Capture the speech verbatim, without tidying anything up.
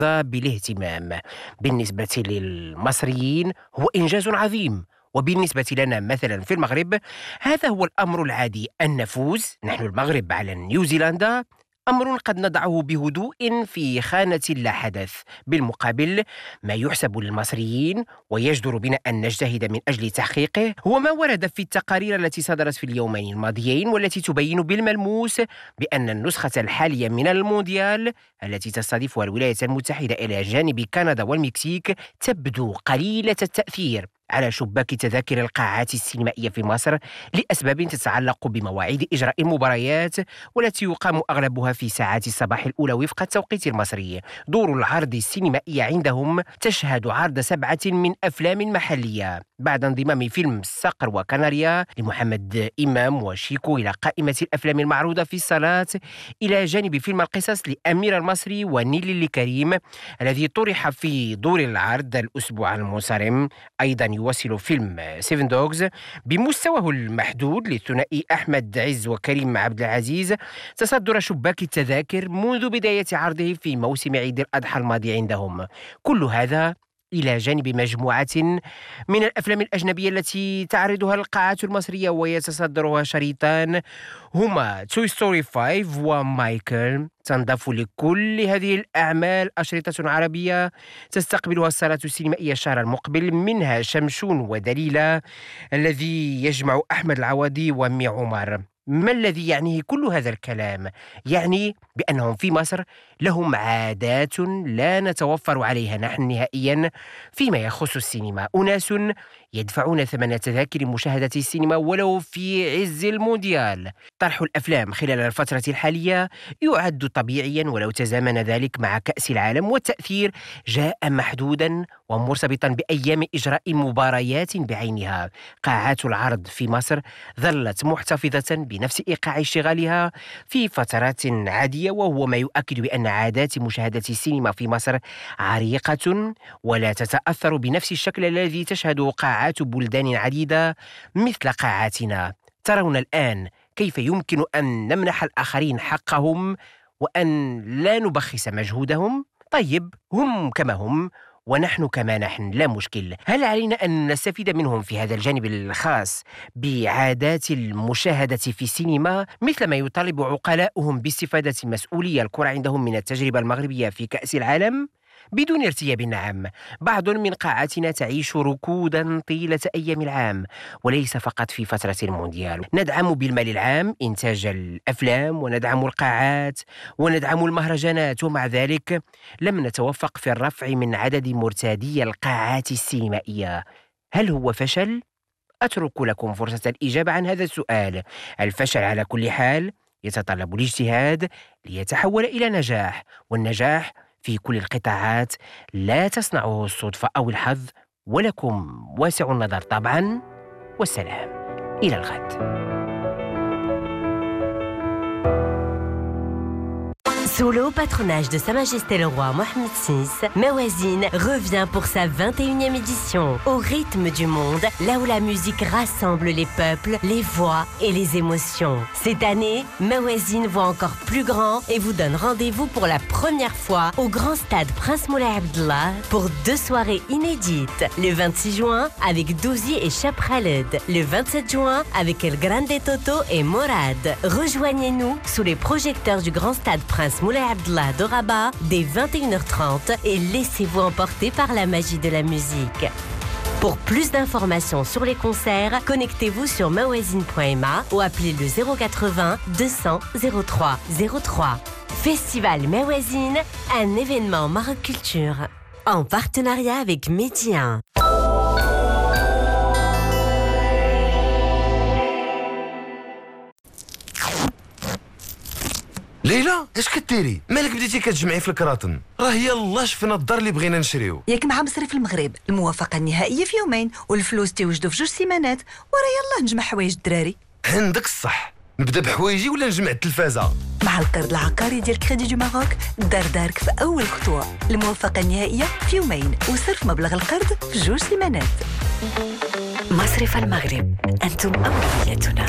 بالاهتمام. بالنسبة للمصريين هو إنجاز عظيم، وبالنسبة لنا مثلا في المغرب هذا هو الأمر العادي. أن نفوز نحن المغرب على نيوزيلندا أمر قد نضعه بهدوء في خانة لا حدث. بالمقابل ما يحسب للمصريين ويجدر بنا أن نجتهد من أجل تحقيقه هو ما ورد في التقارير التي صدرت في اليومين الماضيين، والتي تبين بالملموس بأن النسخة الحالية من المونديال التي تستضيفها الولايات المتحدة إلى جانب كندا والمكسيك تبدو قليلة التأثير على شباك تذاكر القاعات السينمائية في مصر لأسباب تتعلق بمواعيد إجراء المباريات، والتي يقام أغلبها في ساعات الصباح الأولى وفق التوقيت المصري. دور العرض السينمائي عندهم تشهد عرض سبعة من أفلام محلية بعد انضمام فيلم الصقر وكناريا لمحمد إمام وشيكو إلى قائمة الأفلام المعروضة في الصالات، إلى جانب فيلم القصص لأمير المصري ونيلي لكريم الذي طرح في دور العرض الأسبوع المنصرم. أيضا يواصل فيلم سيفن دوغز بمستواه المحدود للثنائي أحمد عز وكريم عبد العزيز تصدر شباك التذاكر منذ بداية عرضه في موسم عيد الأضحى الماضي عندهم. كل هذا إلى جانب مجموعة من الأفلام الأجنبية التي تعرضها القاعات المصرية ويتصدرها شريطان هما توي ستوري خمسة ومايكل. تنضاف لكل هذه الأعمال أشرطة عربية تستقبلها الصالات السينمائية الشهر المقبل، منها شمشون ودليلة الذي يجمع أحمد العوضي ومي عمر. ما الذي يعنيه كل هذا الكلام؟ يعني بأنهم في مصر لهم عادات لا نتوفر عليها نحن نهائيا فيما يخص السينما. أناس يدفعون ثمن تذاكر مشاهدة السينما ولو في عز المونديال. طرح الأفلام خلال الفترة الحالية يعد طبيعيا ولو تزامن ذلك مع كأس العالم، والتأثير جاء محدودا ومرتبطا بأيام إجراء مباريات بعينها. قاعات العرض في مصر ظلت محتفظة بنفس إيقاع اشتغالها في فترات عادية، وهو ما يؤكد بأن عادات مشاهدة السينما في مصر عريقة ولا تتأثر بنفس الشكل الذي تشهده قاعات بلدان عديدة مثل قاعاتنا. ترون الآن كيف يمكن أن نمنح الآخرين حقهم وأن لا نبخس مجهودهم؟ طيب، هم كما هم ونحن كما نحن، لا مشكل. هل علينا أن نستفيد منهم في هذا الجانب الخاص بعادات المشاهدة في السينما مثل ما يطالب عقلاؤهم باستفادة المسؤولية الكرة عندهم من التجربة المغربية في كأس العالم؟ بدون ارتياب، نعم. بعض من قاعاتنا تعيش ركودا طيلة أيام العام وليس فقط في فترة المونديال. ندعم بالمال العام إنتاج الأفلام وندعم القاعات وندعم المهرجانات، ومع ذلك لم نتوفق في الرفع من عدد مرتادي القاعات السينمائية. هل هو فشل؟ أترك لكم فرصة الإجابة عن هذا السؤال. الفشل على كل حال يتطلب الاجتهاد ليتحول إلى نجاح، والنجاح في كل القطاعات لا تصنعه الصدفة أو الحظ. ولكم واسع النظر طبعا، والسلام، إلى الغد. Sous le haut patronage de Sa Majesté le Roi Mohammed six, Mawazine revient pour sa vingt et unième édition, au rythme du monde, là où la musique rassemble les peuples, les voix et les émotions. Cette année, Mawazine voit encore plus grand et vous donne rendez-vous pour la première fois au grand stade Prince Moulay Abdallah pour deux soirées inédites. Le vingt-six juin avec Douzi et Chap Khaled. Le vingt-sept juin avec El Grande Toto et Morad. Rejoignez-nous sous les projecteurs du grand stade Prince Moulay Abdallah de Rabat dès vingt et une heures trente et laissez-vous emporter par la magie de la musique. Pour plus d'informations sur les concerts, connectez-vous sur mawazine point m a ou appelez le zéro quatre-vingts deux cents zéro trois zéro trois. Festival Mawazine, un événement Maroc Culture, en partenariat avec Média. ليلى، اش كديري؟ مالك بديتي كتجمعي في الكراطن؟ راه يلاه شفنا الدار اللي بغينا نشريو. ياك مع مصرف المغرب، الموافقه النهائيه في يومين والفلوس تيوجدوا في جوج سيمانات، وراه يلاه نجمع حوايج الدراري. عندك الصح. نبدا بحوايجي ولا نجمع التلفازه؟ مع القرض العقاري ديال كريدي دو ماروك دار دارك في اول خطوه. الموافقه النهائيه في يومين وصرف مبلغ القرض في جوج سيمانات. مصرف المغرب، أنتم أولويتنا.